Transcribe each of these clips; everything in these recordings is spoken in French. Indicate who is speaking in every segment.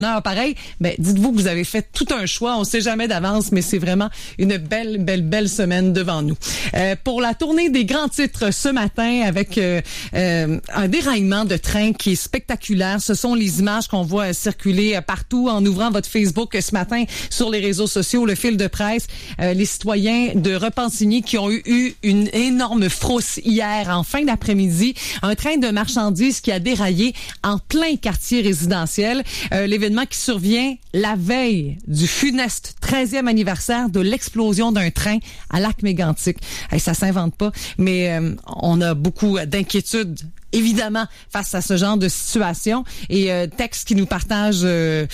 Speaker 1: pareil, ben dites-vous que vous avez fait tout un choix. On sait jamais d'avance, mais c'est vraiment une belle semaine devant nous. Pour la tournée des grands titres ce matin, avec un déraillement de train qui est spectaculaire. Ce sont les images qu'on voit circuler partout en ouvrant votre Facebook ce matin sur les réseaux sociaux, le fil de presse. Les citoyens de Repentigny qui ont eu une énorme frousse hier en fin d'après-midi. Un train de marchandises qui a déraillé en plein quartier résidentiel. L'événement qui survient la veille du funeste 13e anniversaire de l'explosion d'un train à Lac-Mégantic. Ça s'invente pas, mais on a beaucoup d'inquiétudes évidemment face à ce genre de situation. Et texte qui nous partage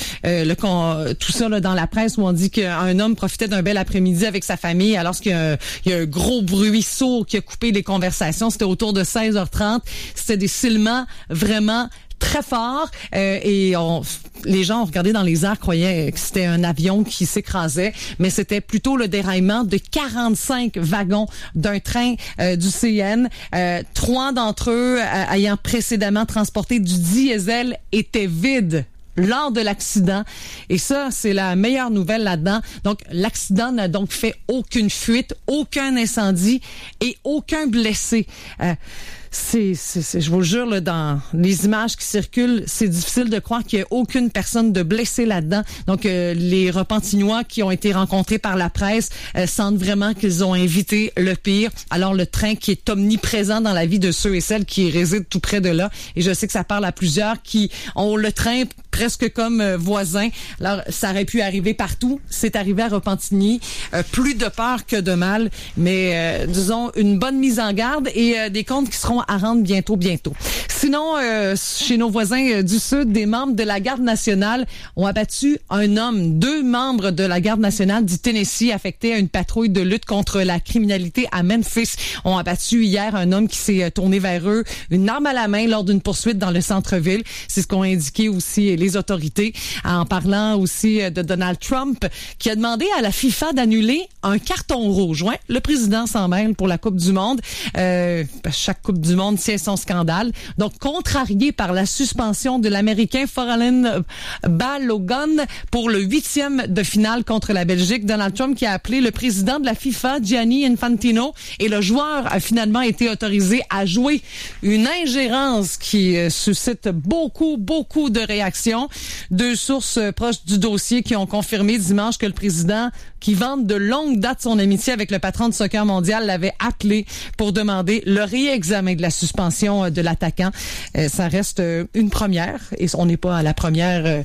Speaker 1: tout ça là, dans la presse où on dit qu'un homme profitait d'un bel après-midi avec sa famille alors qu'il y a un gros bruit sourd qui a coupé les conversations. C'était autour de 16h30. C'était des sifflements vraiment très fort et les gens ont regardé dans les airs, croyaient que c'était un avion qui s'écrasait, mais c'était plutôt le déraillement de 45 wagons d'un train du CN. 3 d'entre eux ayant précédemment transporté du diesel étaient vides lors de l'accident. Et ça, c'est la meilleure nouvelle là-dedans. Donc, l'accident n'a donc fait aucune fuite, aucun incendie et aucun blessé. Je vous le jure, là, dans les images qui circulent, c'est difficile de croire qu'il n'y ait aucune personne de blessée là-dedans. Donc, les Repentinois qui ont été rencontrés par la presse sentent vraiment qu'ils ont évité le pire. Alors, le train qui est omniprésent dans la vie de ceux et celles qui résident tout près de là. Et je sais que ça parle à plusieurs qui ont le train presque comme voisin. Alors, ça aurait pu arriver partout. C'est arrivé à Repentigny. Plus de peur que de mal. Mais, disons, une bonne mise en garde et des comptes qui seront à rendre bientôt. Sinon, chez nos voisins du Sud, des membres de la Garde nationale ont abattu un homme. 2 membres de la Garde nationale du Tennessee affectés à une patrouille de lutte contre la criminalité à Memphis ont abattu hier un homme qui s'est tourné vers eux, une arme à la main lors d'une poursuite dans le centre-ville. C'est ce qu'ont indiqué aussi les autorités, en parlant aussi de Donald Trump, qui a demandé à la FIFA d'annuler un carton rouge. Ouais, le président s'en mêle pour la Coupe du Monde. Chaque Coupe du Monde tient son scandale. Donc, contrarié par la suspension de l'Américain Folarin Balogun pour le 8e de finale contre la Belgique, Donald Trump qui a appelé le président de la FIFA, Gianni Infantino, et le joueur a finalement été autorisé à jouer. Une ingérence qui suscite beaucoup de réactions. 2 sources proches du dossier qui ont confirmé dimanche que le président, qui vante de longue date son amitié avec le patron de soccer mondial, l'avait appelé pour demander le réexamen de la suspension de l'attaquant. Ça reste une première et on n'est pas à la première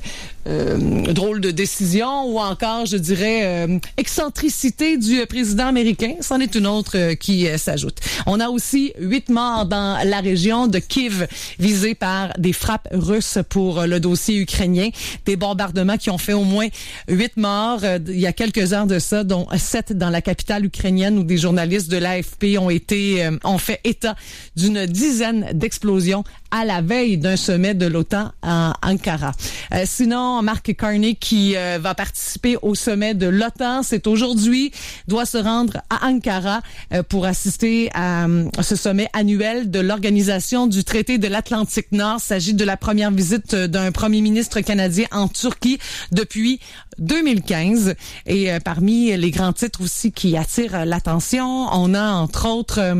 Speaker 1: drôle de décision ou encore, je dirais, excentricité du président américain. C'en est une autre qui s'ajoute. On a aussi 8 morts dans la région de Kiev visée par des frappes russes pour le dossier ukrainien. Des bombardements qui ont fait au moins 8 morts il y a quelques heures de ça, dont 7 dans la capitale ukrainienne où des journalistes de l'AFP ont fait état d'une dizaine d'explosions à la veille d'un sommet de l'OTAN à Ankara. Sinon, Mark Carney qui va participer au sommet de l'OTAN, c'est aujourd'hui, doit se rendre à Ankara pour assister à ce sommet annuel de l'Organisation du traité de l'Atlantique Nord. Il s'agit de la première visite d'un premier ministre canadien en Turquie depuis 2015. Et parmi les grands titres aussi qui attirent l'attention, on a entre autres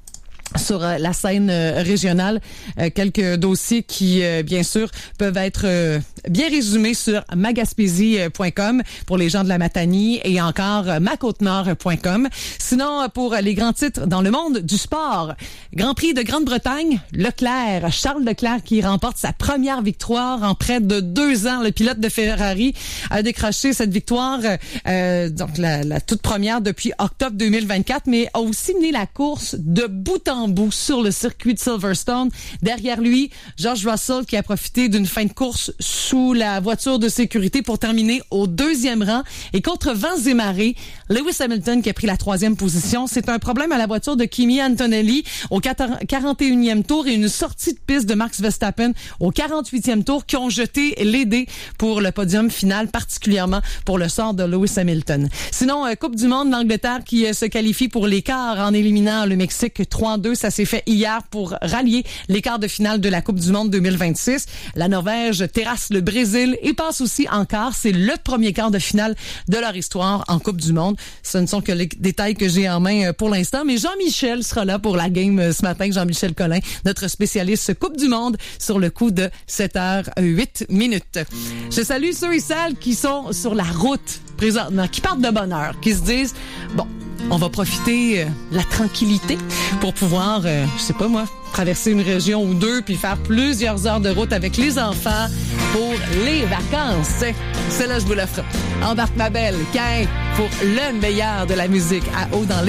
Speaker 1: sur la scène régionale, quelques dossiers qui, bien sûr, peuvent être bien résumés sur magaspésie.com pour les gens de la Matanie et encore macôtenord.com. Sinon, pour les grands titres dans le monde du sport, Grand Prix de Grande-Bretagne, Charles Leclerc qui remporte sa première victoire en près de 2 ans. Le pilote de Ferrari a décroché cette victoire, donc la toute première depuis octobre 2024, mais a aussi mené la course de bout en bout sur le circuit de Silverstone. Derrière lui, George Russell qui a profité d'une fin de course sous la voiture de sécurité pour terminer au 2e rang. Et contre vents et marées, Lewis Hamilton qui a pris la 3e position. C'est un problème à la voiture de Kimi Antonelli au 41e tour et une sortie de piste de Max Verstappen au 48e tour qui ont jeté les dés pour le podium final, particulièrement pour le sort de Lewis Hamilton. Sinon, Coupe du monde, l'Angleterre qui se qualifie pour les quarts en éliminant le Mexique 3-2 2, ça s'est fait hier pour rallier les quarts de finale de la Coupe du monde 2026. La Norvège terrasse le Brésil et passe aussi en quart. C'est le premier quart de finale de leur histoire en Coupe du monde. Ce ne sont que les détails que j'ai en main pour l'instant, mais Jean-Michel sera là pour la game ce matin. Jean-Michel Collin, notre spécialiste Coupe du monde, sur le coup de 7h08. Je salue ceux et celles qui sont sur la route présentement, qui partent de bonne heure, qui se disent, bon, on va profiter de la tranquillité pour pouvoir, je sais pas moi, traverser une région ou deux puis faire plusieurs heures de route avec les enfants pour les vacances. C'est là je vous l'offre. Embarque ma belle, Quin, pour le meilleur de la musique à haut dans les